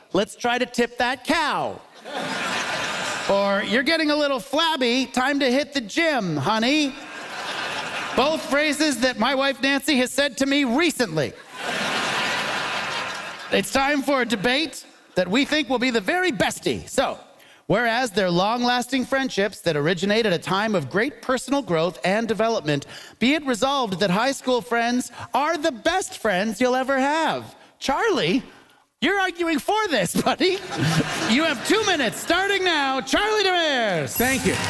let's try to tip that cow. Or, you're getting a little flabby, time to hit the gym, honey. Both phrases that my wife Nancy has said to me recently. It's time for a debate that we think will be the very bestie. So, whereas they're long-lasting friendships that originate at a time of great personal growth and development, be it resolved that high school friends are the best friends you'll ever have. Charlie, you're arguing for this, buddy. You have 2 minutes, starting now. Charlie Demers. Thank you.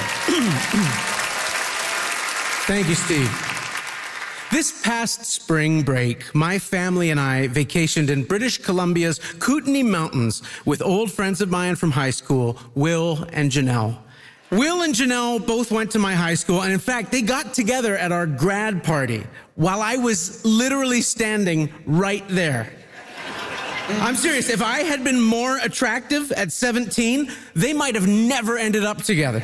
Thank you, Steve. This past spring break, my family and I vacationed in British Columbia's Kootenay Mountains with old friends of mine from high school, Will and Janelle. Will and Janelle both went to my high school, and in fact, they got together at our grad party while I was literally standing right there. I'm serious, if I had been more attractive at 17, they might have never ended up together.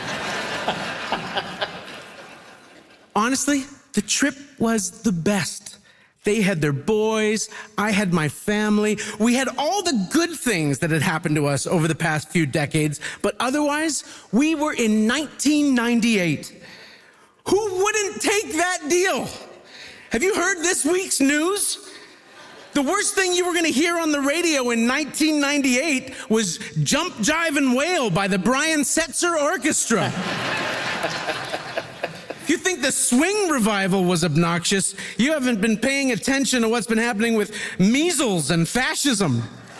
Honestly, the trip was the best. They had their boys, I had my family. We had all the good things that had happened to us over the past few decades, but otherwise, we were in 1998. Who wouldn't take that deal? Have you heard this week's news? The worst thing you were going to hear on the radio in 1998 was Jump, Jive, and Wail by the Brian Setzer Orchestra. If you think the swing revival was obnoxious, you haven't been paying attention to what's been happening with measles and fascism.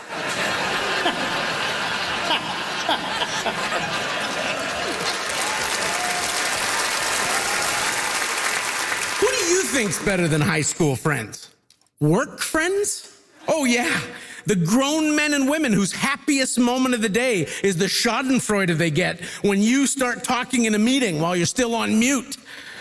Who do you think's better than high school friends? Work friends? Oh yeah, the grown men and women whose happiest moment of the day is the schadenfreude they get when you start talking in a meeting while you're still on mute.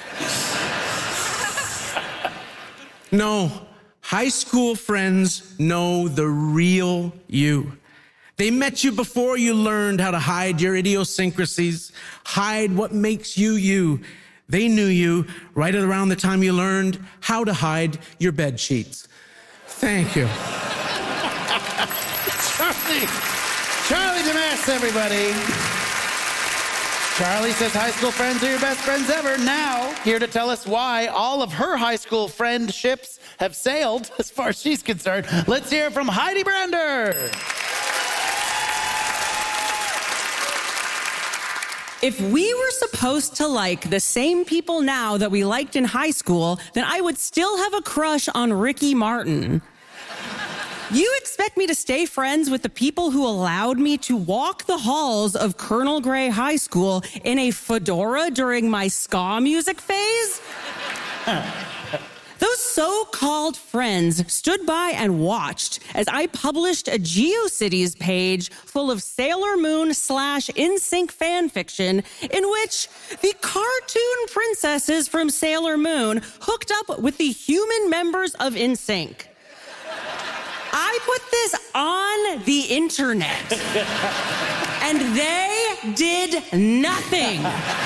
No, high school friends know the real you. They met you before you learned how to hide your idiosyncrasies, hide what makes you you. They knew you right around the time you learned how to hide your bed sheets. Thank you. Charlie Demers, everybody. Charlie says high school friends are your best friends ever. Now, here to tell us why all of her high school friendships have sailed, as far as she's concerned, let's hear from Heidi Brander. If we were supposed to like the same people now that we liked in high school, then I would still have a crush on Ricky Martin. You expect me to stay friends with the people who allowed me to walk the halls of Colonel Gray High School in a fedora during my ska music phase? Those so-called friends stood by and watched as I published a GeoCities page full of Sailor Moon / NSYNC fan fiction in which the cartoon princesses from Sailor Moon hooked up with the human members of NSYNC. I put this on the internet, and they did nothing.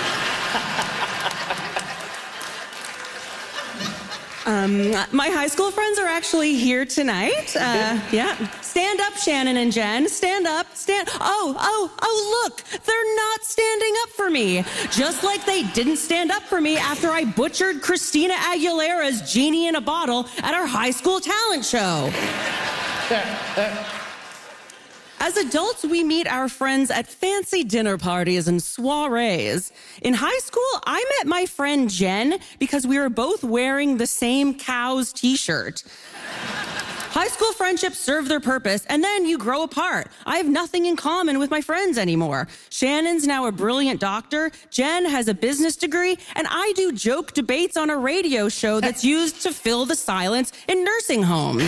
My high school friends are actually here tonight. Yeah. Stand up, Shannon and Jen. Stand up. Oh, look. They're not standing up for me. Just like they didn't stand up for me after I butchered Christina Aguilera's Genie in a Bottle at our high school talent show. As adults, we meet our friends at fancy dinner parties and soirees. In high school, I met my friend Jen because we were both wearing the same Cows t-shirt. High school friendships serve their purpose, and then you grow apart. I have nothing in common with my friends anymore. Shannon's now a brilliant doctor, Jen has a business degree, and I do joke debates on a radio show that's used to fill the silence in nursing homes.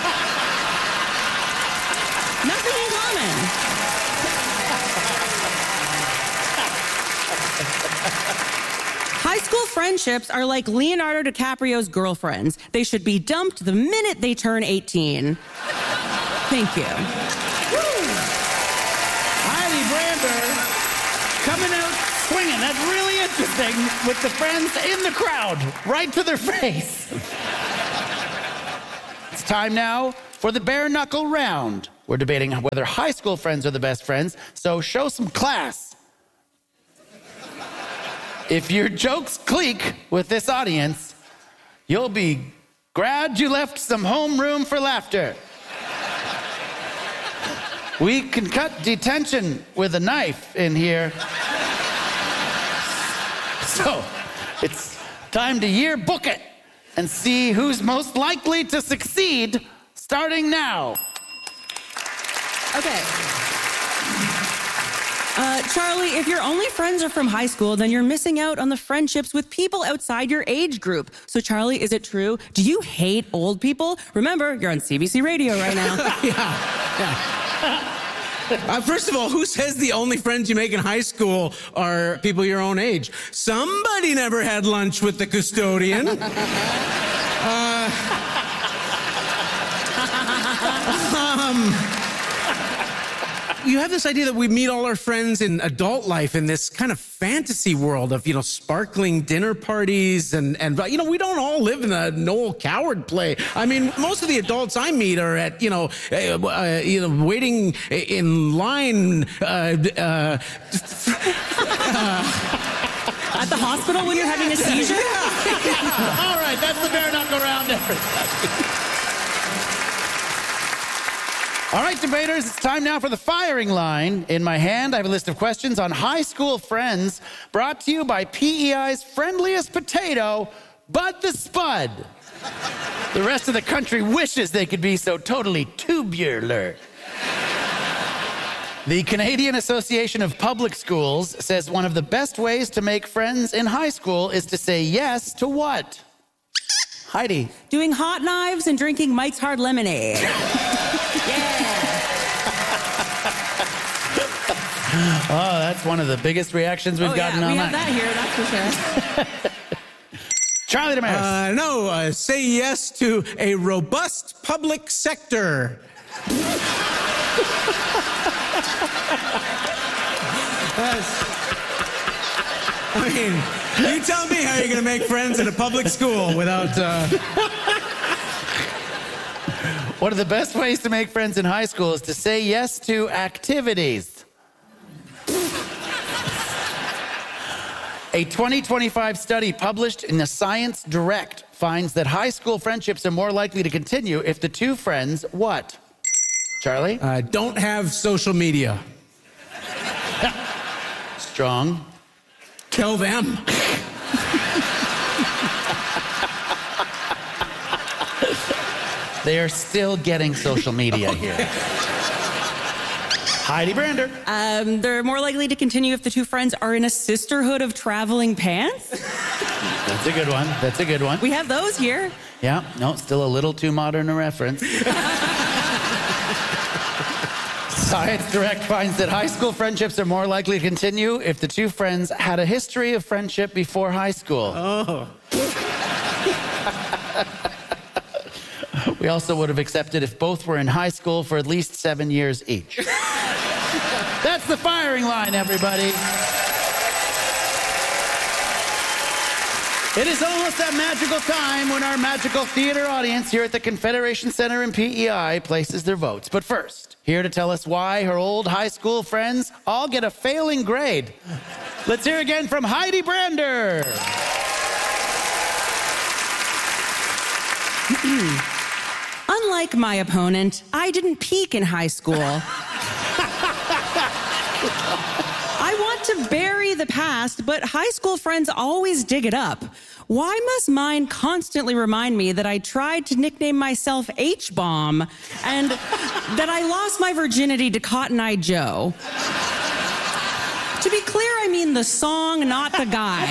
Nothing in common. High school friendships are like Leonardo DiCaprio's girlfriends. They should be dumped the minute they turn 18. Thank you. Woo! Heidi Brander coming out swinging. That's really interesting with the friends in the crowd, right to their face. It's time now for the bare knuckle round. We're debating whether high school friends are the best friends, so show some class. If your jokes click with this audience, you'll be glad you left some homeroom for laughter. We can cut detention with a knife in here. So, it's time to yearbook it and see who's most likely to succeed starting now. Okay. Charlie, if your only friends are from high school, then you're missing out on the friendships with people outside your age group. So, Charlie, is it true? Do you hate old people? Remember, you're on CBC Radio right now. Yeah. First of all, who says the only friends you make in high school are people your own age? Somebody never had lunch with the custodian. You have this idea that we meet all our friends in adult life in this kind of fantasy world of, sparkling dinner parties and we don't all live in a Noel Coward play. I mean, most of the adults I meet are at, waiting in line. At the hospital when you're having a seizure? Yeah. All right, that's the bare knuckle round, everybody. All right, debaters, it's time now for the firing line. In my hand, I have a list of questions on high school friends brought to you by PEI's friendliest potato, Bud the Spud. The rest of the country wishes they could be so totally tubular. The Canadian Association of Public Schools says one of the best ways to make friends in high school is to say yes to what? Heidi. Doing hot knives and drinking Mike's Hard Lemonade. Oh, that's one of the biggest reactions we've gotten on that. We have that here, that's for sure. Charlie Damaris. No, say yes to a robust public sector. You tell me how you're going to make friends in a public school without... One of the best ways to make friends in high school is to say yes to activities. A 2025 study published in the Science Direct finds that high school friendships are more likely to continue if the two friends, what? Charlie? Don't have social media. Strong. Kill them. They are still getting social media here. Heidi Brander. They're more likely to continue if the two friends are in a sisterhood of traveling pants. That's a good one. That's a good one. We have those here. Yeah, no, still a little too modern a reference. Science Direct finds that high school friendships are more likely to continue if the two friends had a history of friendship before high school. Oh. We also would have accepted if both were in high school for at least 7 years each. That's the firing line, everybody. It is almost that magical time when our magical theater audience here at the Confederation Center in PEI places their votes. But first, here to tell us why her old high school friends all get a failing grade. Let's hear again from Heidi Brander. Unlike my opponent, I didn't peak in high school. I want to bury the past, but high school friends always dig it up. Why must mine constantly remind me that I tried to nickname myself H-Bomb and that I lost my virginity to Cotton Eye Joe? To be clear, I mean the song, not the guy,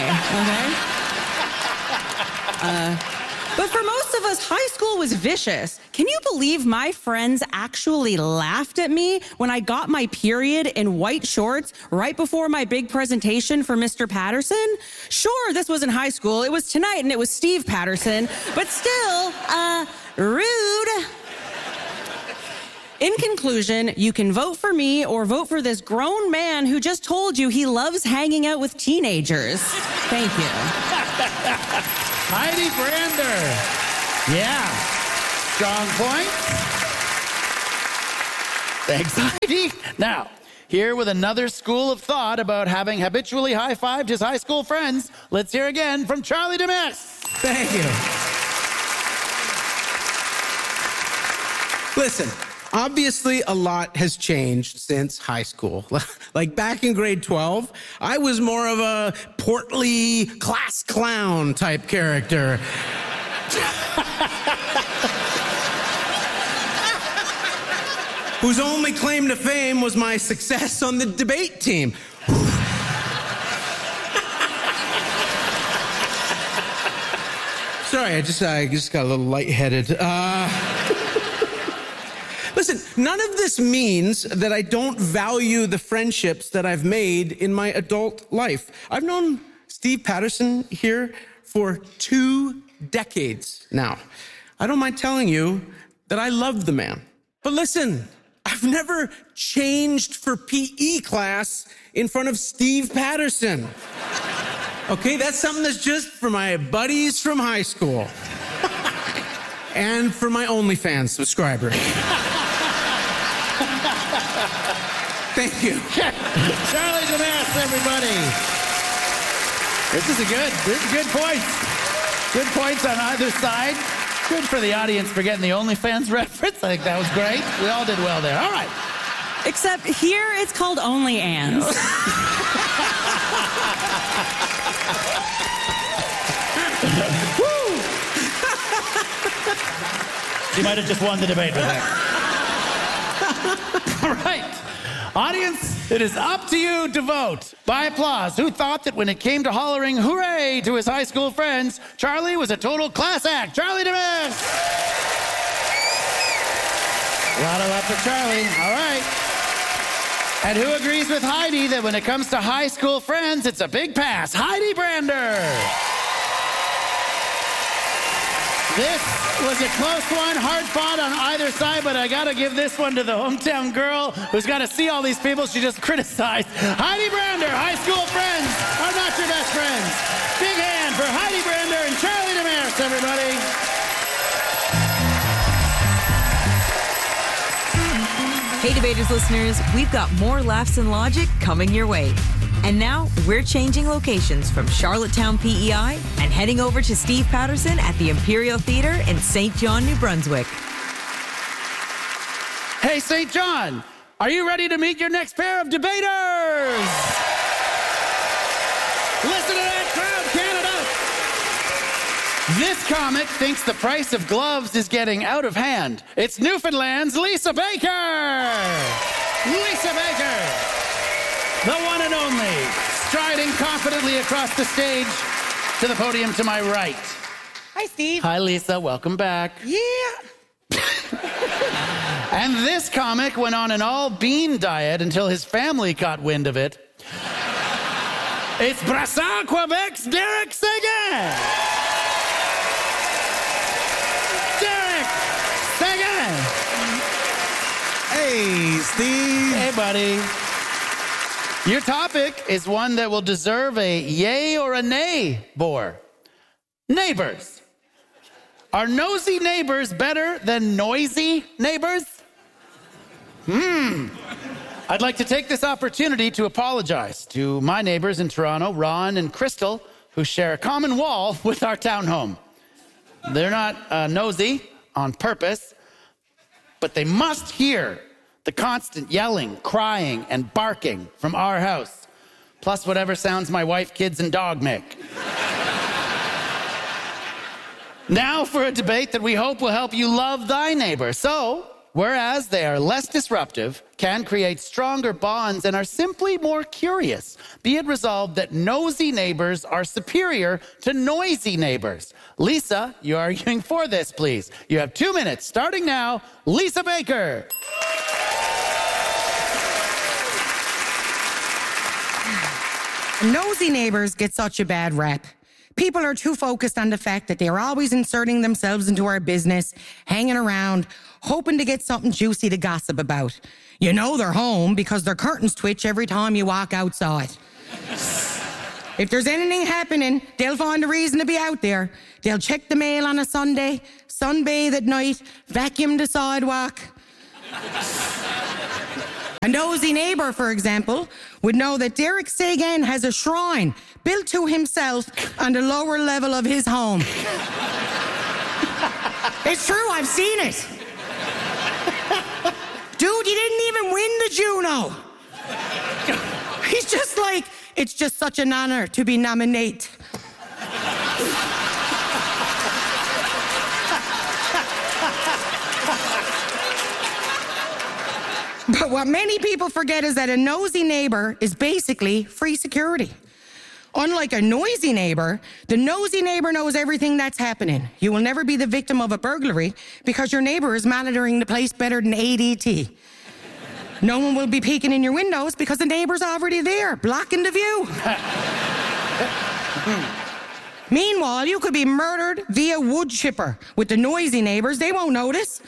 okay? But for most of us, high school was vicious. Can you believe my friends actually laughed at me when I got my period in white shorts right before my big presentation for Mr. Patterson? Sure, this was in high school. It was tonight and it was Steve Patterson, but still, rude. In conclusion, you can vote for me or vote for this grown man who just told you he loves hanging out with teenagers. Thank you. Heidi Brander. Yeah. Strong point. Thanks, Heidi. Now, here with another school of thought about having habitually high-fived his high school friends, let's hear again from Charlie Demers. Thank you. Listen, obviously a lot has changed since high school. Like back in grade 12, I was more of a portly class clown type character. Whose only claim to fame was my success on the debate team. Sorry, I just got a little lightheaded. Listen, none of this means that I don't value the friendships that I've made in my adult life. I've known Steve Patterson here for 2 decades now. I don't mind telling you that I love the man. But listen, I've never changed for PE class in front of Steve Patterson. Okay, that's something that's just for my buddies from high school. And for my OnlyFans subscribers. Thank you. Charlie Demers, everybody. This is good points. Good points on either side. Good for the audience for getting the OnlyFans reference. I think that was great. We all did well there. All right. Except here it's called Only Anns. She might have just won the debate with that. All right. Audience, it is up to you to vote. By applause, who thought that when it came to hollering hooray to his high school friends, Charlie was a total class act? Charlie Demers! A lot of love for Charlie. All right. And who agrees with Heidi that when it comes to high school friends, it's a big pass? Heidi Brander. This was a close one, hard fought on either side, but I gotta give this one to the hometown girl who's got to see all these people she just criticized. Heidi Brander, high school friends are not your best friends. Big hand for Heidi Brander and Charlie Demers, everybody. Hey, Debaters listeners, we've got more laughs and logic coming your way. And now we're changing locations from Charlottetown, PEI, and heading over to Steve Patterson at the Imperial Theatre in St. John, New Brunswick. Hey, St. John, are you ready to meet your next pair of debaters? Listen to that crowd, Canada. This comic thinks the price of gloves is getting out of hand. It's Newfoundland's Lisa Baker. Lisa Baker. The one and only, striding confidently across the stage to the podium to my right. Hi, Steve. Hi, Lisa. Welcome back. Yeah. And this comic went on an all-bean diet until his family caught wind of it. It's Brassard Quebec's Derek Seguin. Derek Seguin. Hey, Steve. Hey, buddy. Your topic is one that will deserve a yay or a nay bore. Neighbors. Are nosy neighbors better than noisy neighbors? I'd like to take this opportunity to apologize to my neighbors in Toronto, Ron and Crystal, who share a common wall with our townhome. They're not nosy on purpose, but they must hear the constant yelling, crying, and barking from our house, plus whatever sounds my wife, kids, and dog make. Now for a debate that we hope will help you love thy neighbor. So, whereas they are less disruptive, can create stronger bonds, and are simply more curious, be it resolved that nosy neighbors are superior to noisy neighbors. Lisa, you're arguing for this, please. You have 2 minutes, starting now. Lisa Baker. Nosy neighbors get such a bad rep. People are too focused on the fact that they're always inserting themselves into our business, hanging around, hoping to get something juicy to gossip about. You know they're home because their curtains twitch every time you walk outside. If there's anything happening, they'll find a reason to be out there. They'll check the mail on a Sunday, sunbathe at night, vacuum the sidewalk. nosy neighbor, for example, would know that Derek Sagan has a shrine built to himself on the lower level of his home. It's true, I've seen it. Dude, you didn't even win the Juno. He's just like, it's just such an honor to be nominated. But what many people forget is that a nosy neighbor is basically free security. Unlike a noisy neighbor, the nosy neighbor knows everything that's happening. You will never be the victim of a burglary because your neighbor is monitoring the place better than ADT. No one will be peeking in your windows because the neighbor's already there, blocking the view. Meanwhile, you could be murdered via wood chipper. With the noisy neighbors, they won't notice.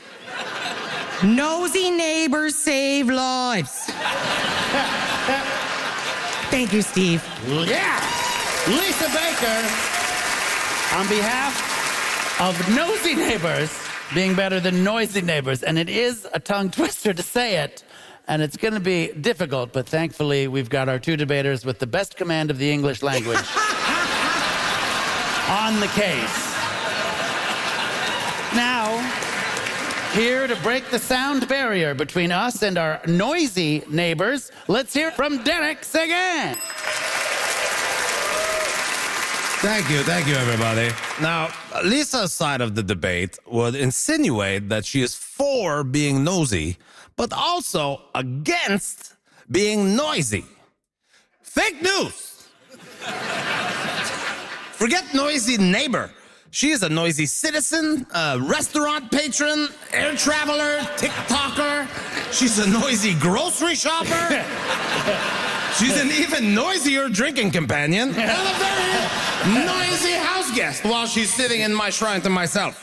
Nosy neighbors save lives. Thank you, Steve. Yeah! Lisa Baker, on behalf of nosy neighbors being better than noisy neighbors. And it is a tongue twister to say it, and it's going to be difficult, but thankfully we've got our two debaters with the best command of the English language on the case. Now, here to break the sound barrier between us and our noisy neighbors, let's hear from Derek Sagan. Thank you, everybody. Now, Lisa's side of the debate would insinuate that she is for being nosy, but also against being noisy. Fake news! Forget noisy neighbor. She is a noisy citizen, a restaurant patron, air traveler, TikToker. She's a noisy grocery shopper. She's an even noisier drinking companion. And a very noisy house guest while she's sitting in my shrine to myself.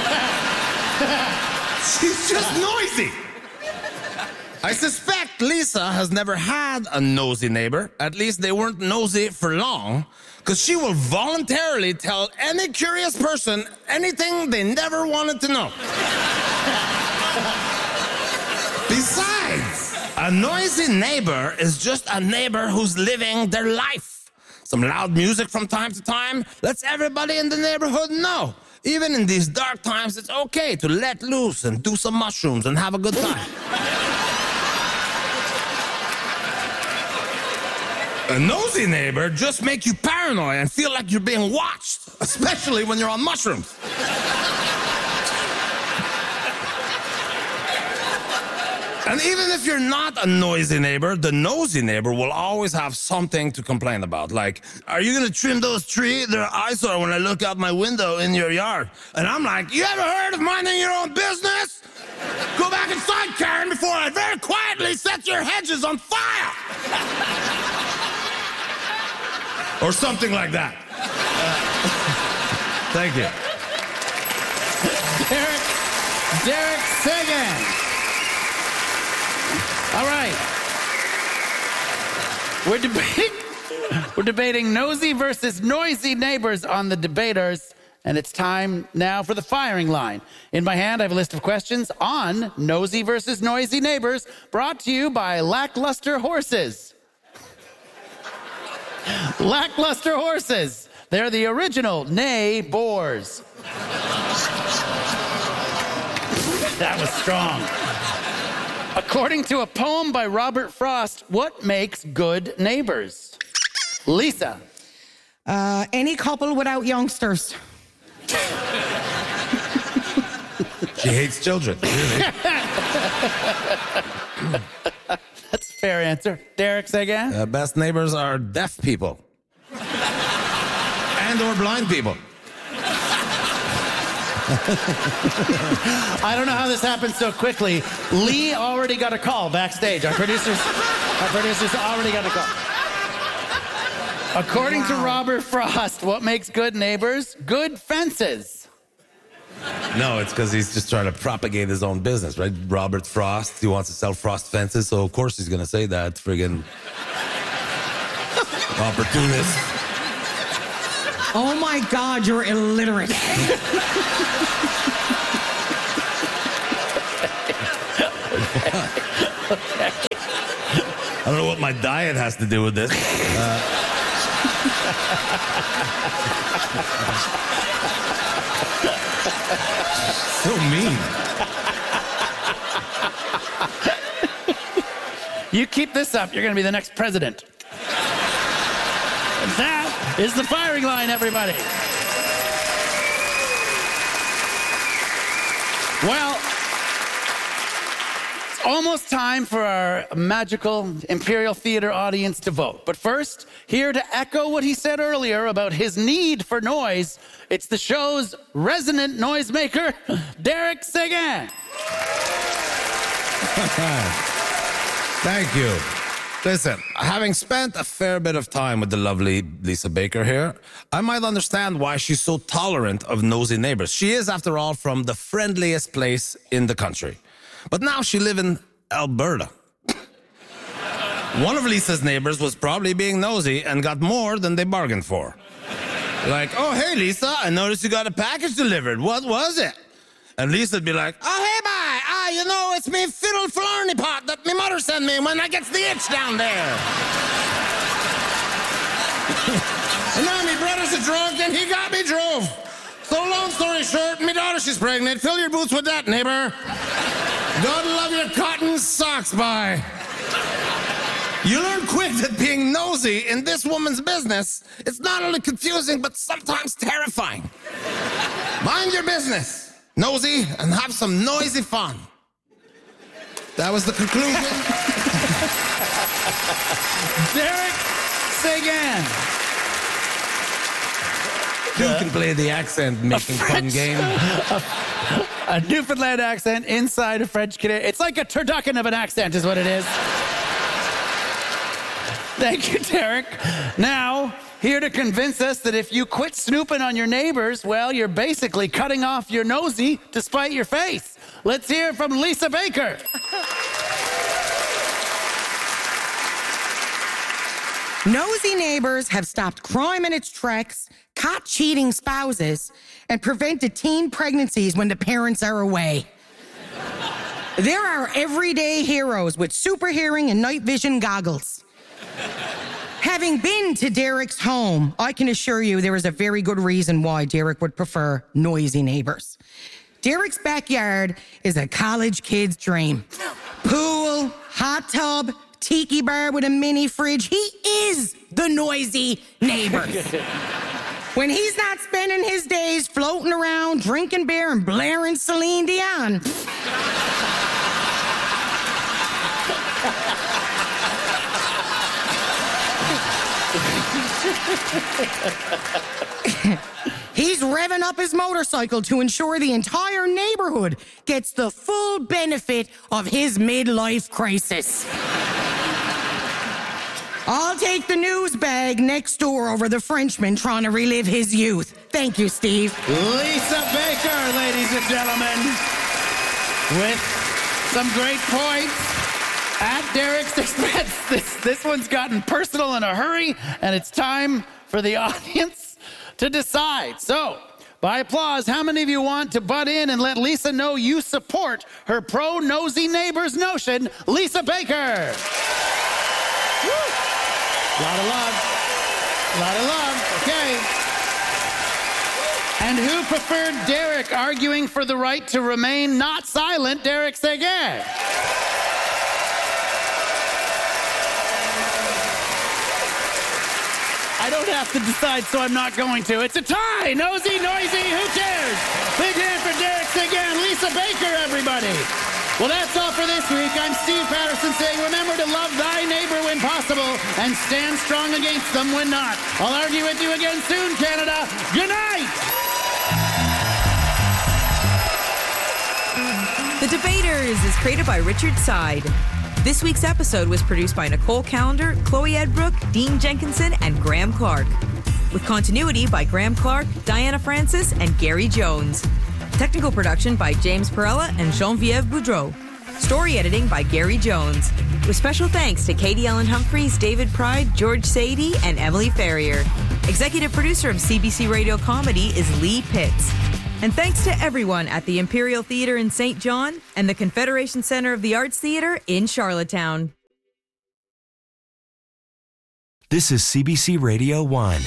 She's just noisy. I suspect Lisa has never had a nosy neighbor. At least they weren't nosy for long. Because she will voluntarily tell any curious person anything they never wanted to know. Besides, a noisy neighbor is just a neighbor who's living their life. Some loud music from time to time lets everybody in the neighborhood know. Even in these dark times, it's okay to let loose and do some mushrooms and have a good time. A nosy neighbor just makes you paranoid and feel like you're being watched, especially when you're on mushrooms. And even if you're not a noisy neighbor, the nosy neighbor will always have something to complain about. Like, are you going to trim those trees? They're eyesore when I look out my window in your yard. And I'm like, you ever heard of minding your own business? Go back inside, Karen, before I very quietly set your hedges on fire. Or something like that. Thank you. Derek Sagan. All right. We're debating nosy versus noisy neighbors on the debaters, and it's time now for the firing line. In my hand, I have a list of questions on nosy versus noisy neighbors, brought to you by Lackluster Horses. Lackluster Horses. They're the original neighbors. That was strong. According to a poem by Robert Frost, what makes good neighbors? Lisa. Any couple without youngsters. She hates children. Really? That's a fair answer. Derek, say again. Best neighbors are deaf people. And or blind people. I don't know how this happened so quickly. Lee already got a call backstage. Our producers already got a call. According to Robert Frost, what makes good neighbors? Good fences. No, it's because he's just trying to propagate his own business, right? Robert Frost, he wants to sell Frost fences, so of course he's going to say that. Friggin' opportunist. Oh my God, you're illiterate. Okay. don't know what my diet has to do with this. So mean. You keep this up, you're going to be the next president. And that is the firing line, everybody. Well, it's almost time for our magical Imperial Theater audience to vote. But first, here to echo what he said earlier about his need for noise, it's the show's resident noisemaker, Derek Seguin. Thank you. Listen, having spent a fair bit of time with the lovely Lisa Baker here, I might understand why she's so tolerant of nosy neighbors. She is, after all, from the friendliest place in the country. But now she lives in Alberta. One of Lisa's neighbors was probably being nosy and got more than they bargained for. Like, oh, hey, Lisa, I noticed you got a package delivered. What was it? And Lisa'd be like, oh, hey, bye. You know, it's me fiddle flarney pot that me mother sent me when I gets the itch down there. And now me brother's a drunk and he got me drove. So long story short, me daughter, she's pregnant. Fill your boots with that, neighbor. God love your cotton socks, bye. You learn quick that being nosy in this woman's business is not only confusing, but sometimes terrifying. Mind your business, nosy, and have some noisy fun. That was the conclusion. Derek Seguin. You can play the accent making fun game. A Newfoundland accent inside a French Canadian. It's like a turducken of an accent is what it is. Thank you, Derek. Now, here to convince us that if you quit snooping on your neighbors, well, you're basically cutting off your nosy to spite your face. Let's hear from Lisa Baker. Nosy neighbors have stopped crime in its tracks, caught cheating spouses, and prevented teen pregnancies when the parents are away. There are everyday heroes with super hearing and night vision goggles. Having been to Derek's home, I can assure you there is a very good reason why Derek would prefer noisy neighbors. Derek's backyard is a college kid's dream. Pool, hot tub, tiki bar with a mini fridge. He is the noisy neighbor. When he's not spending his days floating around, drinking beer and blaring Celine Dion. He's revving up his motorcycle to ensure the entire neighborhood gets the full benefit of his midlife crisis. I'll take the news bag next door over the Frenchman trying to relive his youth. Thank you, Steve. Lisa Baker, ladies and gentlemen, with some great points at Derek's expense. This one's gotten personal in a hurry, and it's time for the audience to decide. So, by applause, how many of you want to butt in and let Lisa know you support her pro-nosy neighbors notion? Lisa Baker. Woo. Lot of love. Okay. And who preferred Derek arguing for the right to remain not silent? Derek Seguin. I don't have to decide, so I'm not going to. It's a tie. Nosy, noisy, who cares? Big hand for Derek Seguin. Lisa Baker, everybody. Well, that's all for this week. I'm Steve Patterson saying, remember to love thy neighbor when possible and stand strong against them when not. I'll argue with you again soon, Canada. Good night. The Debaters is created by Richard Side. This week's episode was produced by Nicole Callender, Chloe Edbrook, Dean Jenkinson, and Graham Clark. With continuity by Graham Clark, Diana Francis, and Gary Jones. Technical production by James Perella and Geneviève Boudreau. Story editing by Gary Jones. With special thanks to Katie Ellen Humphreys, David Pride, George Sadie, and Emily Ferrier. Executive producer of CBC Radio Comedy is Lee Pitts. And thanks to everyone at the Imperial Theatre in St. John and the Confederation Center of the Arts Theatre in Charlottetown. This is CBC Radio 1.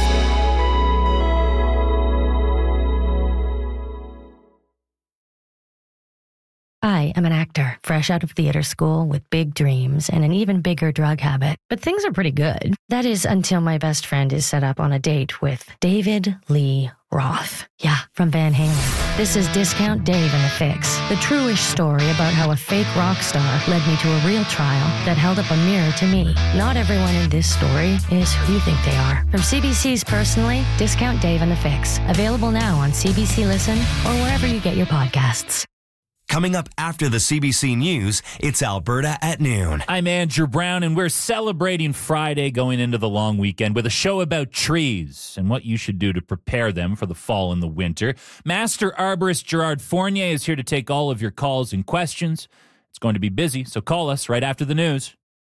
I am an actor, fresh out of theater school with big dreams and an even bigger drug habit. But things are pretty good. That is until my best friend is set up on a date with David Lee Roth. Yeah, from Van Halen. This is Discount Dave and the Fix, the true-ish story about how a fake rock star led me to a real trial that held up a mirror to me. Not everyone in this story is who you think they are. From CBC's Personally, Discount Dave and the Fix. Available now on CBC Listen or wherever you get your podcasts. Coming up after the CBC News, it's Alberta at noon. I'm Andrew Brown, and we're celebrating Friday going into the long weekend with a show about trees and what you should do to prepare them for the fall and the winter. Master Arborist Gerard Fournier is here to take all of your calls and questions. It's going to be busy, so call us right after the news.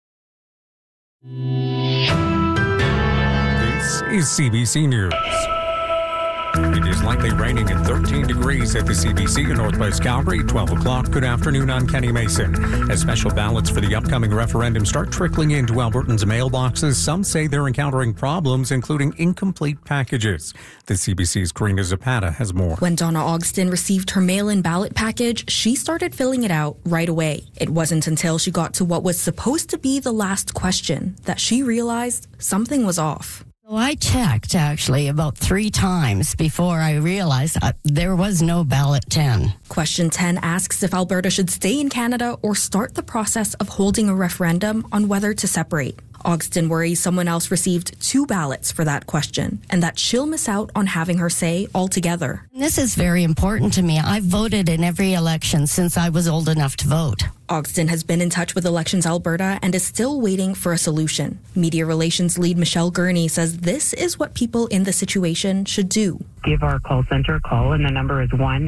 This is CBC News. It is lightly raining at 13 degrees at the CBC in Northwest Calgary. 12 o'clock. Good afternoon. I'm Kenny Mason. As special ballots for the upcoming referendum start trickling into Albertans' mailboxes, some say they're encountering problems, including incomplete packages. The CBC's Karina Zapata has more. When Donna Ogston received her mail-in ballot package, she started filling it out right away. It wasn't until she got to what was supposed to be the last question that she realized something was off. Well, I checked, actually, about 3 times before I realized there was no ballot 10. Question 10 asks if Alberta should stay in Canada or start the process of holding a referendum on whether to separate. Ogston worries someone else received 2 ballots for that question and that she'll miss out on having her say altogether. This is very important to me. I've voted in every election since I was old enough to vote. Ogston has been in touch with Elections Alberta and is still waiting for a solution. Media relations lead Michelle Gurney says this is what people in the situation should do. Give our call center a call, and the number is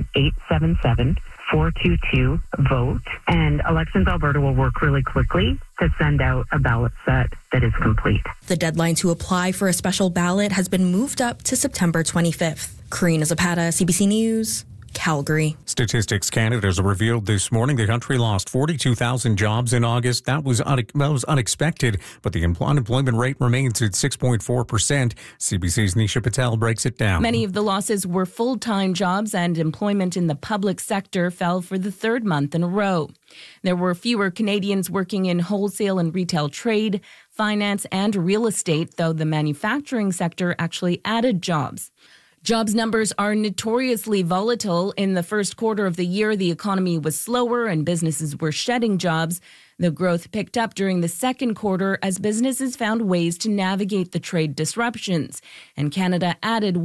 1-877-422-VOTE. And Elections Alberta will work really quickly to send out a ballot set that is complete. The deadline to apply for a special ballot has been moved up to September 25th. Karina Zapata, CBC News, Calgary. Statistics Canada has revealed this morning the country lost 42,000 jobs in August. That was unexpected, but the unemployment rate remains at 6.4%. CBC's Nisha Patel breaks it down. Many of the losses were full-time jobs, and employment in the public sector fell for the 3rd month in a row. There were fewer Canadians working in wholesale and retail trade, finance, and real estate, though the manufacturing sector actually added jobs. Jobs numbers are notoriously volatile. In the first quarter of the year, the economy was slower and businesses were shedding jobs. The growth picked up during the second quarter as businesses found ways to navigate the trade disruptions. And Canada added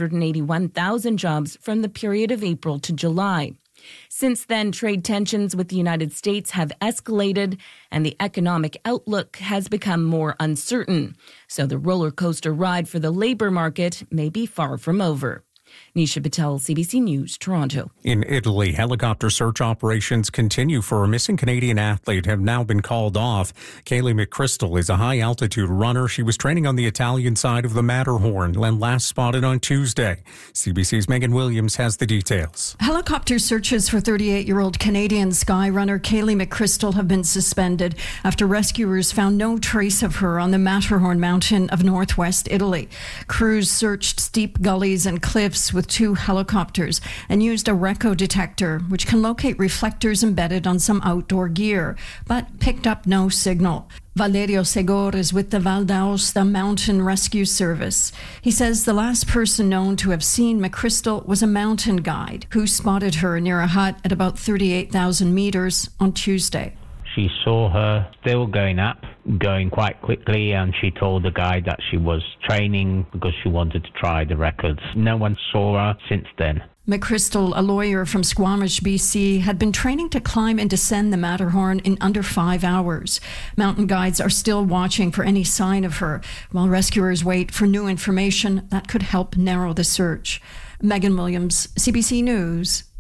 181,000 jobs from the period of April to July. Since then, trade tensions with the United States have escalated and the economic outlook has become more uncertain. So the roller coaster ride for the labor market may be far from over. Nisha Patel, CBC News, Toronto. In Italy, helicopter search operations continue for a missing Canadian athlete have now been called off. Kaylee McChrystal is a high-altitude runner. She was training on the Italian side of the Matterhorn and last spotted on Tuesday. CBC's Megan Williams has the details. Helicopter searches for 38-year-old Canadian sky runner Kaylee McChrystal have been suspended after rescuers found no trace of her on the Matterhorn mountain of northwest Italy. Crews searched steep gullies and cliffs with 2 helicopters and used a RECO detector, which can locate reflectors embedded on some outdoor gear, but picked up no signal. Valerio Segor is with the Val d'Aosta Mountain Rescue Service. He says the last person known to have seen McChrystal was a mountain guide who spotted her near a hut at about 38,000 meters on Tuesday. She saw her still going up, going quite quickly, and she told the guide that she was training because she wanted to try the records. No one saw her since then. McChrystal, a lawyer from Squamish, BC, had been training to climb and descend the Matterhorn in under 5 hours. Mountain guides are still watching for any sign of her, while rescuers wait for new information that could help narrow the search. Megan Williams, CBC News,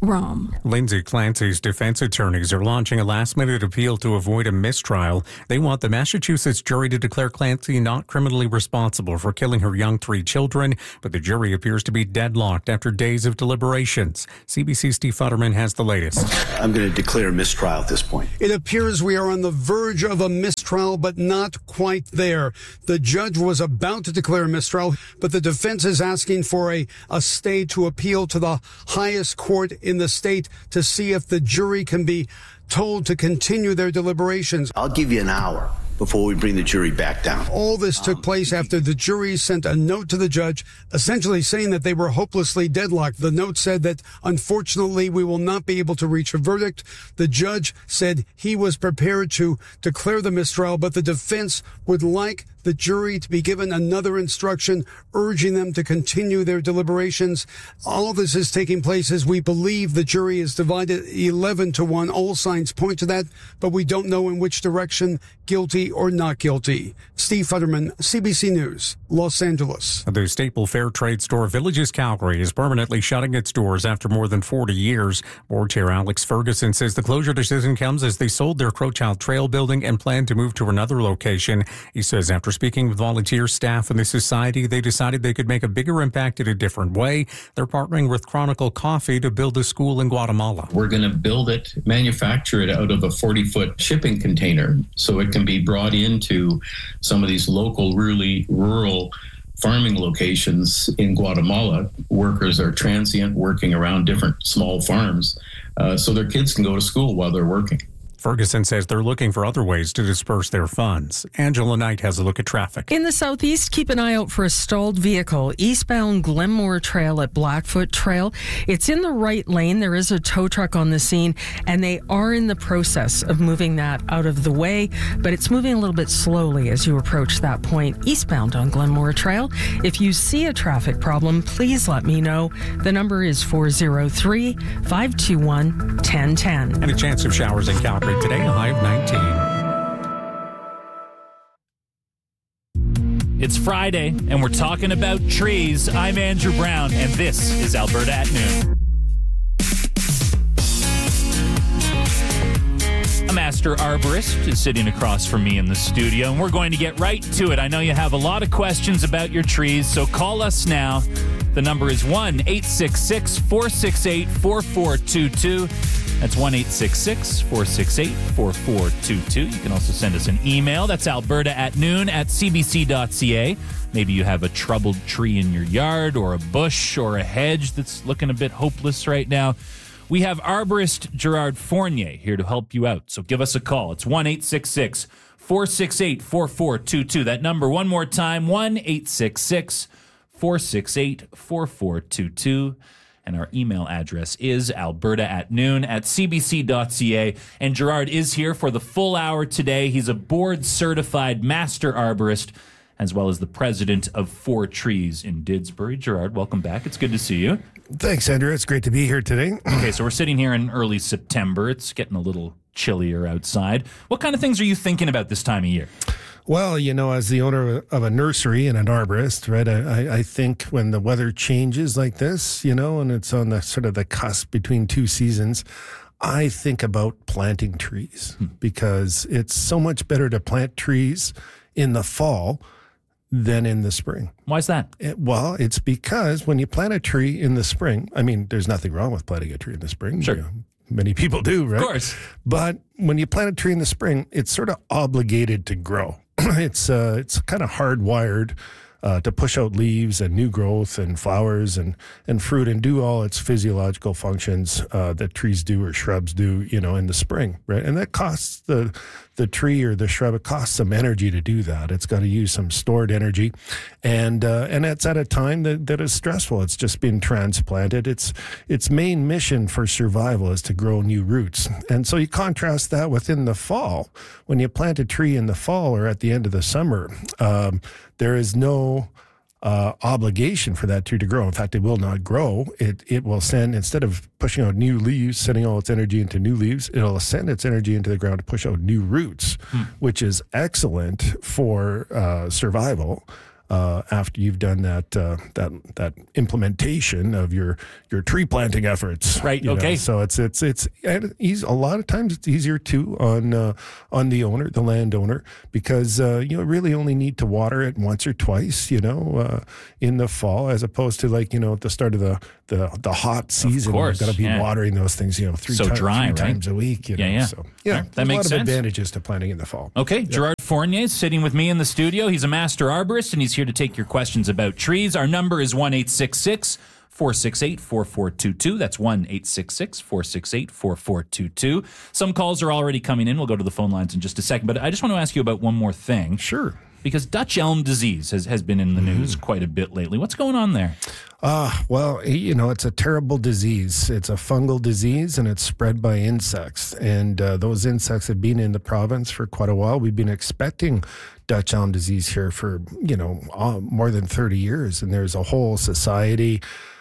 Rom. Lindsay Clancy's defense attorneys are launching a last-minute appeal to avoid a mistrial. They want the Massachusetts jury to declare Clancy not criminally responsible for killing her young 3 children, but the jury appears to be deadlocked after days of deliberations. CBC's Steve Futterman has the latest. I'm going to declare mistrial at this point. It appears we are on the verge of a mistrial, but not quite there. The judge was about to declare a mistrial, but the defense is asking for a stay to appeal to the highest court in the state to see if the jury can be told to continue their deliberations. I'll give you an hour before we bring the jury back down. All this took place after the jury sent a note to the judge, essentially saying that they were hopelessly deadlocked. The note said that, unfortunately, we will not be able to reach a verdict. The judge said he was prepared to declare the mistrial, but the defense would like the jury to be given another instruction urging them to continue their deliberations. All of this is taking place as we believe the jury is divided 11-1. All signs point to that, but we don't know in which direction, guilty or not guilty. Steve Futterman, CBC News, Los Angeles. The staple fair trade store Villages Calgary is permanently shutting its doors after more than 40 years. Board Chair Alex Ferguson says the closure decision comes as they sold their Crowchild Trail building and plan to move to another location. He says after speaking with volunteers, staff, and the society, they decided they could make a bigger impact in a different way. They're partnering with Chronicle Coffee to build a school in Guatemala. We're going to build it, manufacture it out of a 40-foot shipping container so it can be brought into some of these local, really rural farming locations in Guatemala. Workers are transient, working around different small farms, so their kids can go to school while they're working. Ferguson says they're looking for other ways to disperse their funds. Angela Knight has a look at traffic. In the southeast, keep an eye out for a stalled vehicle eastbound Glenmore Trail at Blackfoot Trail. It's in the right lane. There is a tow truck on the scene, and they are in the process of moving that out of the way, but it's moving a little bit slowly as you approach that point eastbound on Glenmore Trail. If you see a traffic problem, please let me know. The number is 403-521-1010. And a chance of showers in Calgary today, a high of 19. It's Friday, and we're talking about trees. I'm Andrew Brown, and this is Alberta at Noon. A master arborist is sitting across from me in the studio, and we're going to get right to it. I know you have a lot of questions about your trees, so call us now. The number is 1-866-468-4422. That's 1-866-468-4422. You can also send us an email. That's alberta@noon@cbc.ca. Maybe you have a troubled tree in your yard or a bush or a hedge that's looking a bit hopeless right now. We have arborist Gerard Fournier here to help you out. So give us a call. It's 1-866-468-4422. That number one more time, 1-866-468-4422. And our email address is alberta@noon@cbc.ca. And Gerard is here for the full hour today. He's a board-certified master arborist, as well as the president of 4 Trees in Didsbury. Gerard, welcome back. It's good to see you. Thanks, Andrew. It's great to be here today. Okay, so we're sitting here in early September. It's getting a little chillier outside. What kind of things are you thinking about this time of year? Well, you know, as the owner of a nursery and an arborist, right, I think when the weather changes like this, you know, and it's on the sort of the cusp between 2 seasons, I think about planting trees because it's so much better to plant trees in the fall than in the spring. Why is that? Well, it's because when you plant a tree in the spring, I mean, there's nothing wrong with planting a tree in the spring. Sure. You know, many people do, right? Of course. But when you plant a tree in the spring, it's sort of obligated to grow. It's kind of hardwired to push out leaves and new growth and flowers and fruit and do all its physiological functions that trees do or shrubs do, you know, in the spring, right? And that costs the tree or the shrub, it costs some energy to do that. It's got to use some stored energy, and it's at a time that is stressful. It's just been transplanted. Its main mission for survival is to grow new roots, and so you contrast that within the fall. When you plant a tree in the fall or at the end of the summer, there is no obligation for that tree to grow. In fact, it will not grow. It will send, instead of pushing out new leaves, sending all its energy into new leaves, it'll send its energy into the ground to push out new roots, which is excellent for survival. after you've done that implementation of your tree planting efforts. Right. You know? Okay. So it's a lot of times it's easier too on the landowner, because you really only need to water it once or twice, in the fall, as opposed to at the start of the hot season. Of course, you've got to be yeah. watering those things, three times a week. Yeah. So All right, that there's makes a lot sense. of advantages to planting in the fall. Okay, Gerard Fournier is sitting with me in the studio. He's a master arborist, and he's here to take your questions about trees. Our number is 1-866-468-4422. That's 1-866-468-4422. Some calls are already coming in. We'll go to the phone lines in just a second. But I just want to ask you about one more thing. Sure. Because Dutch elm disease has been in the news quite a bit lately. What's going on there? Well, it's a terrible disease. It's a fungal disease, and it's spread by insects. And those insects have been in the province for quite a while. We've been expecting Dutch elm disease here for, more than 30 years. And there's a whole society,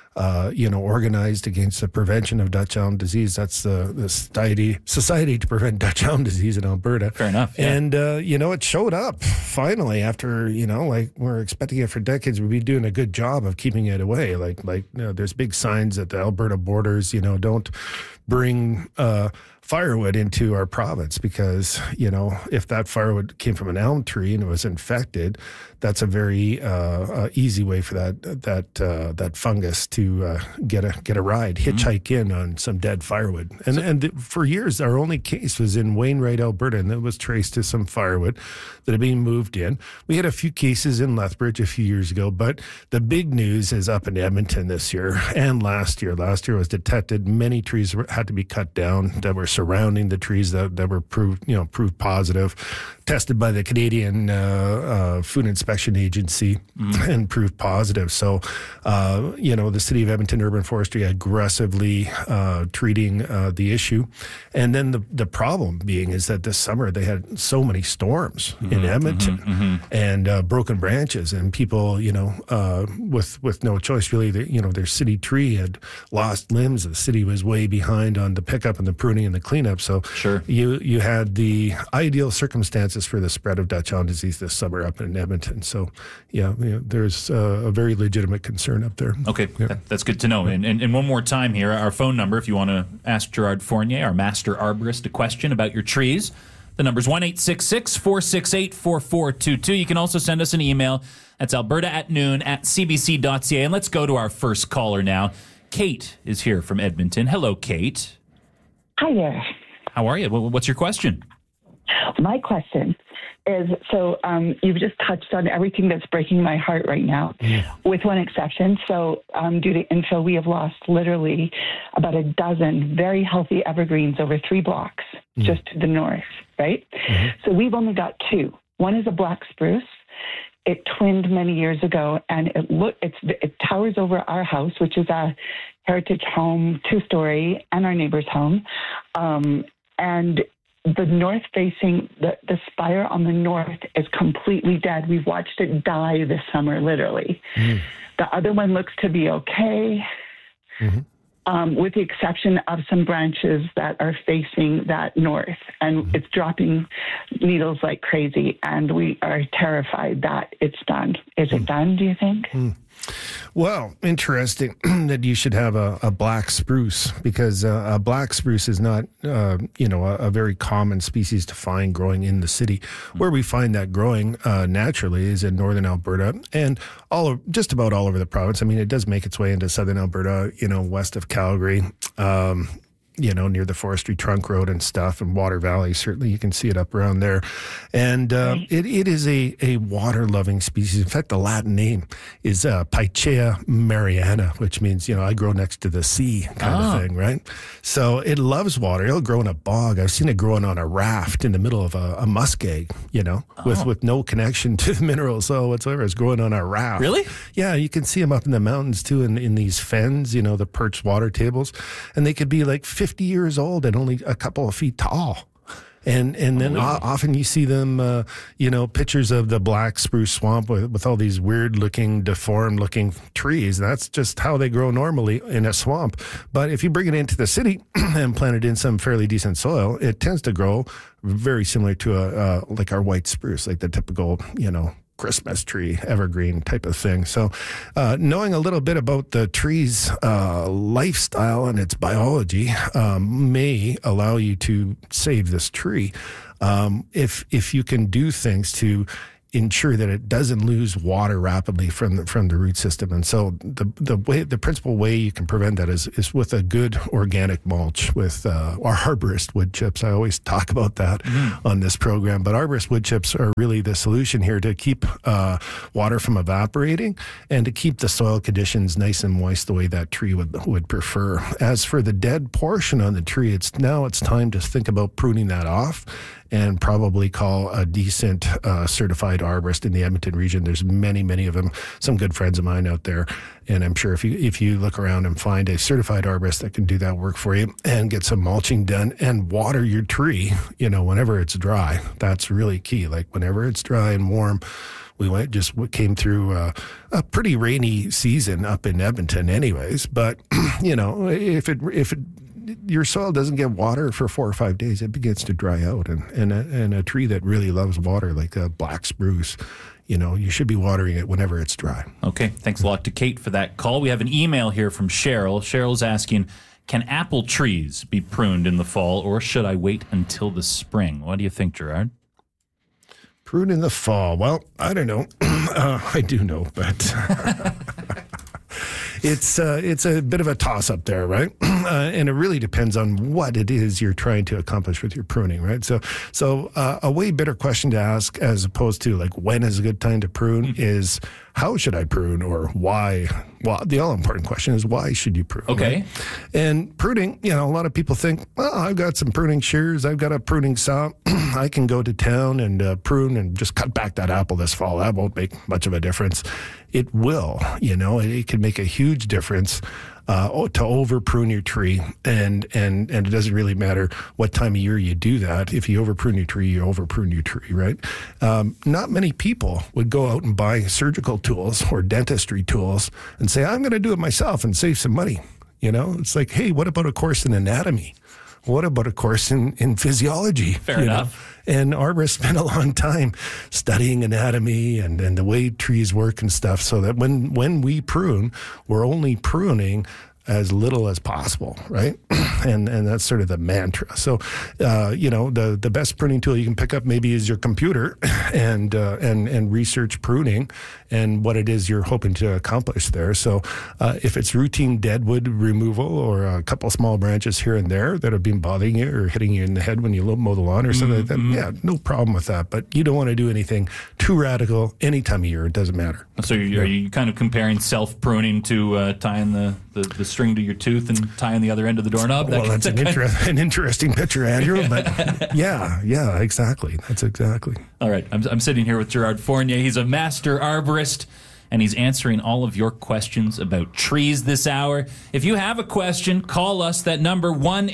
organized against the prevention of Dutch elm disease. That's the Society to Prevent Dutch elm Disease in Alberta. Fair enough. Yeah. And, it showed up finally after, we're expecting it for decades. We've been doing a good job of keeping it away. There's big signs at the Alberta borders, don't bring firewood into our province, because, if that firewood came from an elm tree and it was infected, that's a very easy way for that fungus to get a ride, hitchhike in on some dead firewood. And for years, our only case was in Wainwright, Alberta, and it was traced to some firewood that had been moved in. We had a few cases in Lethbridge a few years ago, but the big news is up in Edmonton this year and last year. Last year was detected many trees had to be cut down that were surrounding the trees that were proved positive, tested by the Canadian Food Inspection Agency, and proved positive. So, the City of Edmonton Urban Forestry aggressively treating the issue. And then the problem being is that this summer they had so many storms in Edmonton and broken branches, and people, with no choice really, their city tree had lost limbs. The city was way behind on the pickup and the pruning and the cleanup. So sure, you had the ideal circumstances for the spread of Dutch elm disease this summer up in Edmonton. So there's a very legitimate concern up there. Okay, that's good to know. And one more time here, our phone number, if you want to ask Gerard Fournier, our master arborist, a question about your trees. The number's 1-866-468-4422. You can also send us an email. That's alberta@noon@cbc.ca. And let's go to our first caller now. Kate is here from Edmonton. Hello, Kate. Hi there. How are you? What's your question? My question is, you've just touched on everything that's breaking my heart right now, with one exception. So due to infill, we have lost literally about a dozen very healthy evergreens over 3 blocks just to the north, right? So we've only got 2. One is a black spruce. It twinned many years ago, and it towers over our house, which is a heritage home, 2-story, and our neighbor's home. And the north-facing, the spire on the north is completely dead. We've watched it die this summer, literally. The other one looks to be okay, with the exception of some branches that are facing that north. And it's dropping needles like crazy, and we are terrified that it's done. Is it done, do you think? Well, interesting that you should have a black spruce, because a black spruce is not, a very common species to find growing in the city. Where we find that growing naturally is in northern Alberta and just about all over the province. I mean, it does make its way into southern Alberta, west of Calgary, near the Forestry Trunk Road and stuff, and Water Valley. Certainly you can see it up around there. And it is a water-loving species. In fact, the Latin name is Picea mariana, which means, I grow next to the sea kind of thing, right? So it loves water. It'll grow in a bog. I've seen it growing on a raft in the middle of a muskeg, with no connection to the minerals whatsoever. It's growing on a raft. Really? Yeah, you can see them up in the mountains too, in these fens, the perched water tables. And they could be like 50 years old and only a couple of feet tall. And then often you see them, pictures of the black spruce swamp with all these weird looking, deformed looking trees. That's just how they grow normally in a swamp. But if you bring it into the city and plant it in some fairly decent soil, it tends to grow very similar to like our white spruce, like the typical, Christmas tree, evergreen type of thing. So knowing a little bit about the tree's lifestyle and its biology may allow you to save this tree. If you can do things to ensure that it doesn't lose water rapidly from the root system. And so the principal way you can prevent that is with a good organic mulch with our arborist wood chips. I always talk about that on this program, but arborist wood chips are really the solution here to keep water from evaporating and to keep the soil conditions nice and moist the way that tree would prefer. As for the dead portion on the tree, it's time to think about pruning that off and probably call a decent certified arborist in the Edmonton region. There's many of them, some good friends of mine out there. And I'm sure if you look around and find a certified arborist that can do that work for you and get some mulching done and water your tree, whenever it's dry, that's really key. Like whenever it's dry and warm, we came through a pretty rainy season up in Edmonton anyways. But, if your soil doesn't get water for 4 or 5 days, it begins to dry out. And a tree that really loves water, like a black spruce, you should be watering it whenever it's dry. Okay. Thanks a lot to Kate for that call. We have an email here from Cheryl. Cheryl's asking, can apple trees be pruned in the fall, or should I wait until the spring? What do you think, Gerard? Prune in the fall. Well, I don't know. I do know, but it's a bit of a toss-up there, right? And it really depends on what it is you're trying to accomplish with your pruning, right? So a way better question to ask, as opposed to like when is a good time to prune, is how should I prune, or why? Well, the all-important question is why should you prune? Okay. Right? And pruning, a lot of people think, well, I've got some pruning shears, I've got a pruning saw, I can go to town and prune and just cut back that apple this fall. That won't make much of a difference. It will, it can make a huge difference to over prune your tree, and it doesn't really matter what time of year you do that. If you over prune your tree, you over prune your tree, right? Not many people would go out and buy surgical tools or dentistry tools and say, I'm going to do it myself and save some money. It's like, hey, what about a course in anatomy? What about a course in physiology? Fair enough. And arborists spend a long time studying anatomy and the way trees work and stuff, so that when we prune, we're only pruning as little as possible, right? And that's sort of the mantra. So, the best pruning tool you can pick up maybe is your computer and research pruning and what it is you're hoping to accomplish there. So, if it's routine deadwood removal or a couple small branches here and there that have been bothering you or hitting you in the head when you mow the lawn or something like that, yeah, no problem with that. But you don't want to do anything too radical any time of year. It doesn't matter. So, are you kind of comparing self-pruning to tying the string to your tooth and tying the other end of the doorknob? Well, that's an interesting picture, Andrew, but yeah, exactly. That's exactly. All right. I'm sitting here with Gerard Fournier. He's a master arborist, and he's answering all of your questions about trees this hour. If you have a question, call us. That number,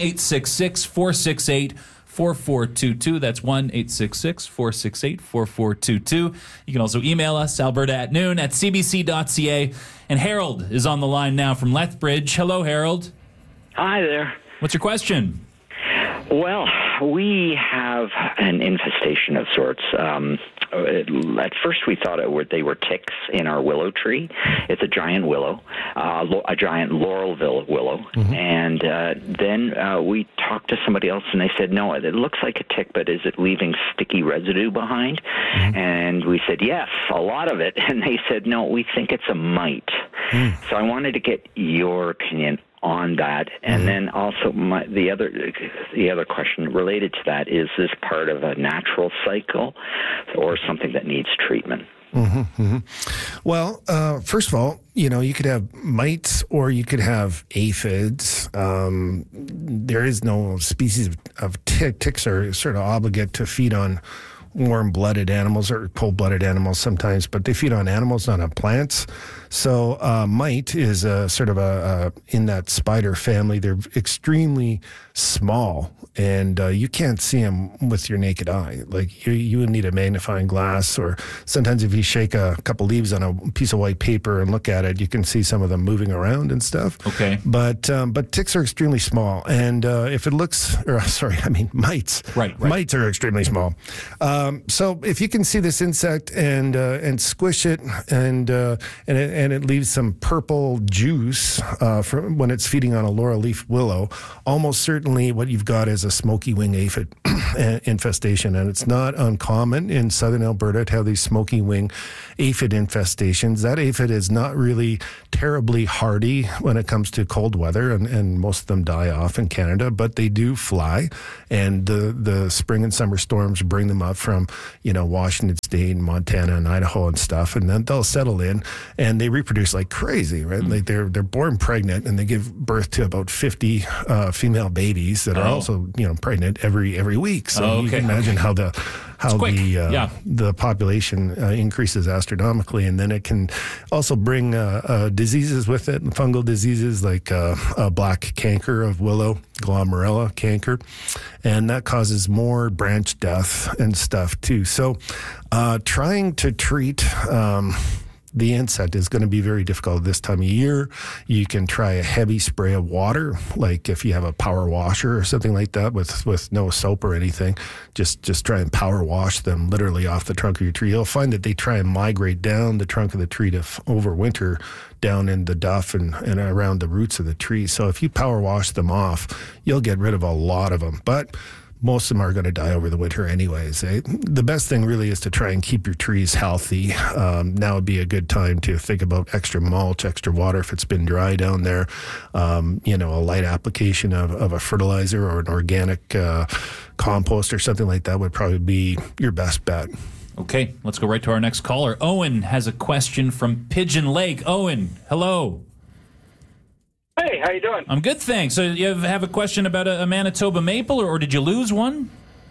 1-866-468-4422. That's 1-866-468-4422. You can also email us, alberta@noon@cbc.ca. And Harold is on the line now from Lethbridge. Hello, Harold. Hi there. What's your question? Well, we have an infestation of sorts. At first, we thought they were ticks in our willow tree. It's a giant willow, a giant Laurelville willow. Mm-hmm. And then we talked to somebody else, and they said, no, it looks like a tick, but is it leaving sticky residue behind? Mm-hmm. And we said, yes, a lot of it. And they said, no, we think it's a mite. Mm. So I wanted to get your opinion on that. And then also the other question related to that, is this part of a natural cycle or something that needs treatment? Mm-hmm, mm-hmm. Well, first of all, you could have mites or you could have aphids. There is no species of tick. Ticks are sort of obligate to feed on warm-blooded animals or cold-blooded animals sometimes, but they feed on animals, not on plants. So mite is sort of in that spider family. They're extremely small, and you can't see them with your naked eye. Like you would need a magnifying glass, or sometimes if you shake a couple leaves on a piece of white paper and look at it, you can see some of them moving around and stuff. Okay. But ticks are extremely small, and if it looks, mites. Right. Mites are extremely small. So if you can see this insect and squish it, and it leaves some purple juice from when it's feeding on a laurel leaf willow, almost certainly what you've got is a smoky wing aphid infestation, and it's not uncommon in southern Alberta to have these smoky wing aphid infestations. That aphid is not really terribly hardy when it comes to cold weather, and most of them die off in Canada, but they do fly, and the spring and summer storms bring them up from Washington State and Montana and Idaho and stuff, and then they'll settle in and they reproduce like crazy, right? Like they're born pregnant, and they give birth to about 50 female babies that are also pregnant every week. So you can imagine how the population increases astronomically, and then it can also bring diseases with it, fungal diseases like black canker of willow, glomerella canker, and that causes more branch death and stuff too. So trying to treat the insect is going to be very difficult this time of year. You can try a heavy spray of water, like if you have a power washer or something like that with no soap or anything. Just try and power wash them literally off the trunk of your tree. You'll find that they try and migrate down the trunk of the tree to overwinter down in the duff and around the roots of the tree. So if you power wash them off, you'll get rid of a lot of them. But most of them are going to die over the winter anyways. The best thing really is to try and keep your trees healthy. Now would be a good time to think about extra mulch, extra water if it's been dry down there. A light application of a fertilizer or an organic compost or something like that would probably be your best bet. Okay, let's go right to our next caller. Owen has a question from Pigeon Lake. Owen, hello. Hey, how you doing? I'm good, thanks. So you have a question about a Manitoba maple, or did you lose one?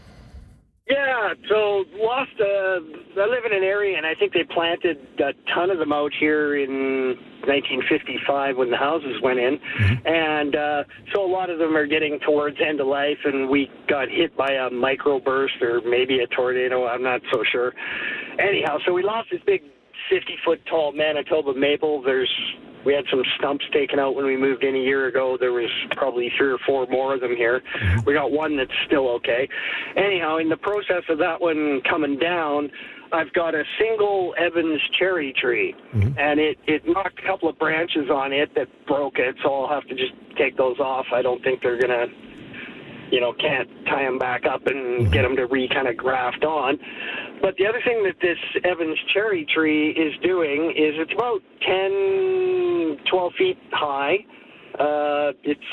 Yeah, so I live in an area, and I think they planted a ton of them out here in 1955 when the houses went in. Mm-hmm. And so a lot of them are getting towards end of life, and we got hit by a microburst or maybe a tornado. I'm not so sure. Anyhow, so we lost this big 50-foot tall Manitoba maple. We had some stumps taken out when we moved in a year ago. There was probably 3 or 4 more of them here. We got one that's still okay. Anyhow, in the process of that one coming down, I've got a single Evans cherry tree, and it knocked a couple of branches on it that broke it, so I'll have to just take those off. I don't think they're going to, can't tie them back up and get them to kind of graft on. But the other thing that this Evans cherry tree is doing is it's about 10, 12 feet high. Its,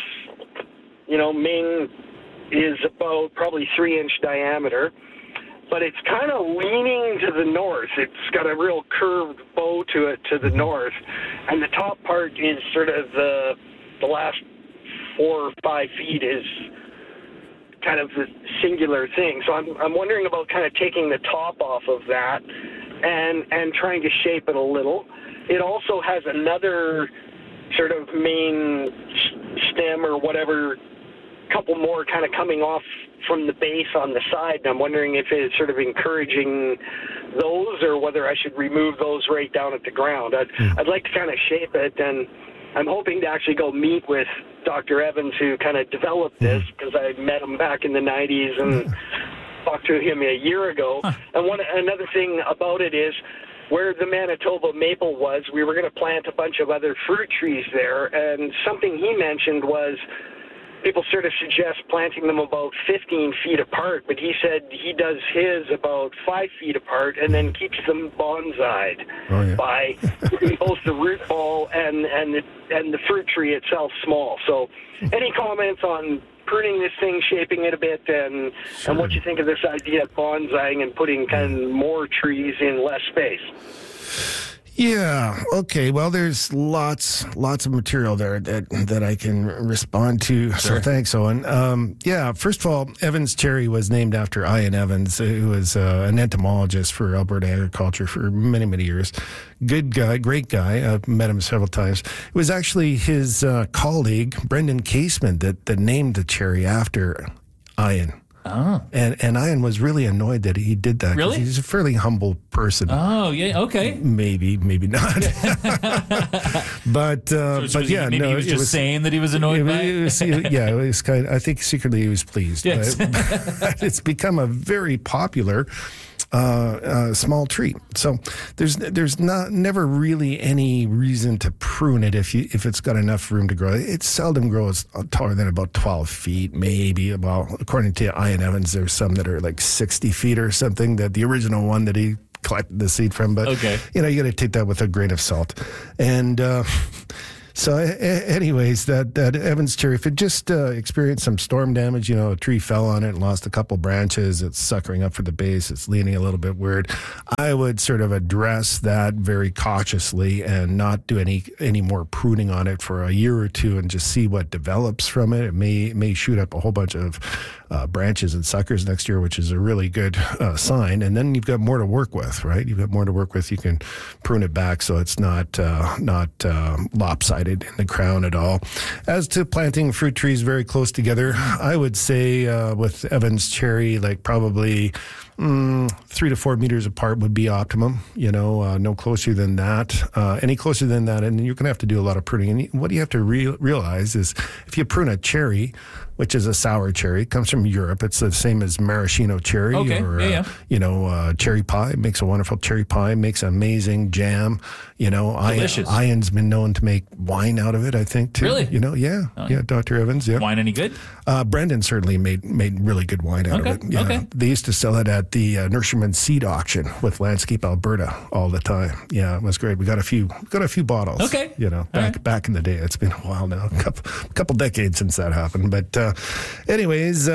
main is about probably 3-inch diameter, but it's kind of leaning to the north. It's got a real curved bow to it to the north, and the top part is sort of the last 4 or 5 feet is kind of the singular thing. So I'm wondering about kind of taking the top off of that and trying to shape it a little. It also has another sort of main stem or whatever, couple more kind of coming off from the base on the side. And I'm wondering if it's sort of encouraging those or whether I should remove those right down at the ground. I'd like to kind of shape it, and I'm hoping to actually go meet with Dr. Evans, who kind of developed this, because I met him back in the 90s and talked to him a year ago. And another thing about it is where the Manitoba maple was, we were going to plant a bunch of other fruit trees there, and something he mentioned was people sort of suggest planting them about 15 feet apart, but he said he does his about 5 feet apart and then keeps them bonsai'd by keeping both the root ball and the fruit tree itself small. So any comments on pruning this thing, shaping it a bit, and what you think of this idea of bonsaiing and putting kind of more trees in less space? Yeah. Okay. Well, there's lots of material there that I can respond to. Sure. So thanks, Owen. Yeah. First of all, Evans Cherry was named after Ian Evans, who was an entomologist for Alberta Agriculture for many, many years. Good guy, great guy. I've met him several times. It was actually his colleague, Brendan Casement, that named the cherry after Ian. Oh. And Ian was really annoyed that he did that. 'Cause Really? he's a fairly humble person. Oh, yeah, okay. Maybe not. But yeah, maybe no, he was just saying that he was annoyed by it. Yeah, it was kind of, I think secretly he was pleased. Yes. But it's become a very popular small tree. So there's never really any reason to prune it if it's got enough room to grow. It seldom grows taller than about 12 feet, maybe about, according to Ian Evans, there's some that are like 60 feet or something, that the original one that he collected the seed from. But, okay. You got to take that with a grain of salt. And, so anyways, that Evans cherry, if it just experienced some storm damage, a tree fell on it and lost a couple branches, it's suckering up for the base, it's leaning a little bit weird, I would sort of address that very cautiously and not do any more pruning on it for a year or two and just see what develops from it. It may shoot up a whole bunch of branches and suckers next year, which is a really good sign. And then you've got more to work with, right? You've got more to work with. You can prune it back so it's not lopsided in the crown at all. As to planting fruit trees very close together, I would say with Evans cherry, like probably 3 to 4 meters apart would be optimum. No closer than that. Any closer than that, and you're going to have to do a lot of pruning. And what you have to realize is if you prune a cherry, which is a sour cherry, it comes from Europe. It's the same as maraschino cherry, okay. or cherry pie. It makes a wonderful cherry pie. Makes amazing jam. Delicious. Ian's been known to make wine out of it, I think, too. Really? Yeah. Oh, yeah, Dr. Evans, yeah. Wine any good? Brendan certainly made really good wine out of it. Yeah. Okay. They used to sell it at the Nurseryman Seed Auction with Landscape Alberta all the time. Yeah, it was great. We got a few bottles. Okay. Back in the day. It's been a while now, a couple decades since that happened. But anyways,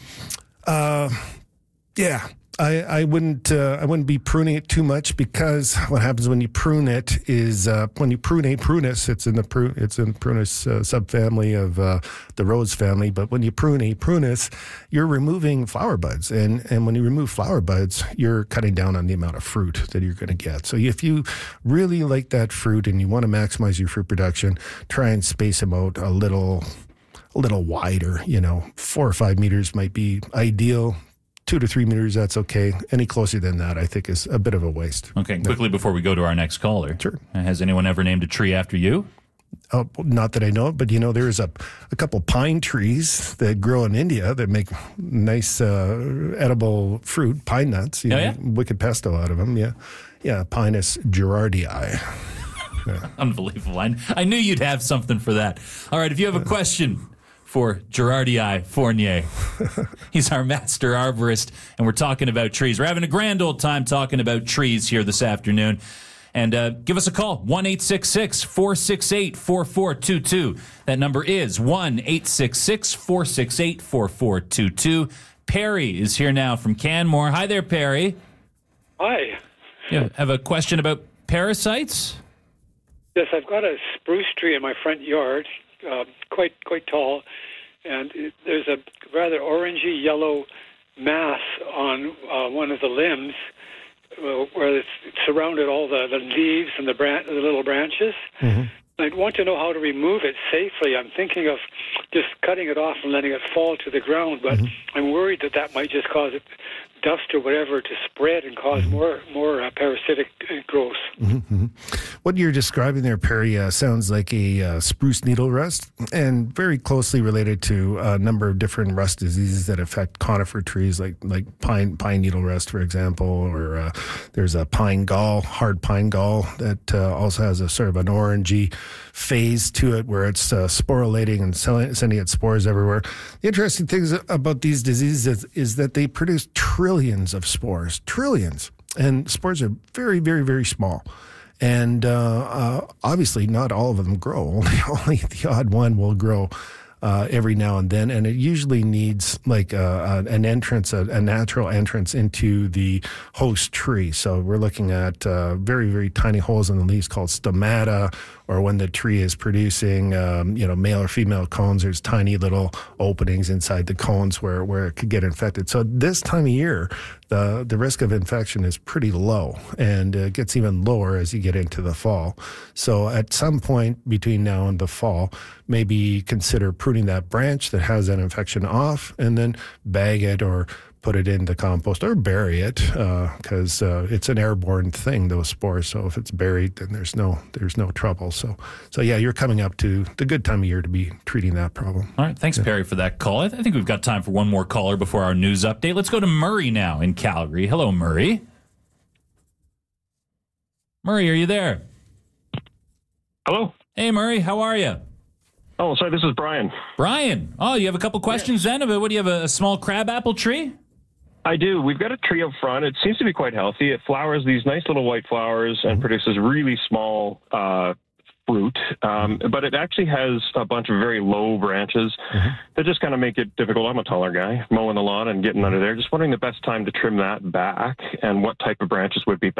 yeah. I wouldn't be pruning it too much, because what happens when you prune it is when you prune a prunus, it's in prunus subfamily of the rose family. But when you prune a prunus, you're removing flower buds, and when you remove flower buds, you're cutting down on the amount of fruit that you're going to get. So if you really like that fruit and you want to maximize your fruit production, try and space them out a little wider. 4 or 5 meters might be ideal. 2 to 3 meters, that's okay. Any closer than that, I think, is a bit of a waste. Okay, quickly before we go to our next caller. Sure. Has anyone ever named a tree after you? Oh, not that I know, but there's a couple pine trees that grow in India that make nice edible fruit, pine nuts. Wicked pesto out of them. Yeah, Pinus gerardii. Yeah. Unbelievable. I knew you'd have something for that. All right, if you have a question for Gerardii Fournier. He's our master arborist, and we're talking about trees. We're having a grand old time talking about trees here this afternoon. And give us a call, 1-866-468-4422. That number is 1-866-468-4422. Perry is here now from Canmore. Hi there, Perry. Hi. You have a question about parasites? Yes, I've got a spruce tree in my front yard, quite tall, and there's a rather orangey yellow mass on one of the limbs where it's surrounded all the leaves and the little branches. Mm-hmm. I'd want to know how to remove it safely. I'm thinking of just cutting it off and letting it fall to the ground, but I'm worried that might just cause dust or whatever to spread and cause more parasitic growth. Mm-hmm. What you're describing there, Perry, sounds like a spruce needle rust, and very closely related to a number of different rust diseases that affect conifer trees, like pine needle rust, for example, or there's a pine gall, hard pine gall, that also has a sort of an orangey phase to it where it's sporulating and sending its spores everywhere. The interesting thing about these diseases is that they produce trillions of spores, trillions. And spores are very, very, very small. And obviously not all of them grow. Only the odd one will grow every now and then, and it usually needs like an entrance, a natural entrance into the host tree. So we're looking at very, very tiny holes in the leaves called stomata, or when the tree is producing, male or female cones, there's tiny little openings inside the cones where it could get infected. So this time of year, the risk of infection is pretty low, and it gets even lower as you get into the fall. So at some point between now and the fall, maybe consider pruning that branch that has that infection off, and then bag it or put it in the compost or bury it, because it's an airborne thing, those spores. So if it's buried, then there's no trouble. So yeah, you're coming up to the good time of year to be treating that problem. All right, thanks, Perry, for that call. I think we've got time for one more caller before our news update. Let's go to Murray now in Calgary. Hello, Murray. Murray, are you there? Hello. Hey, Murray, how are you? Oh, sorry, this is Brian. Brian. Oh, you have a couple questions then? What do you have, a small crabapple tree? I do. We've got a tree up front. It seems to be quite healthy. It flowers these nice little white flowers and produces really small fruit. But it actually has a bunch of very low branches that just kind of make it difficult. I'm a taller guy, mowing the lawn and getting under there. Just wondering the best time to trim that back and what type of branches would be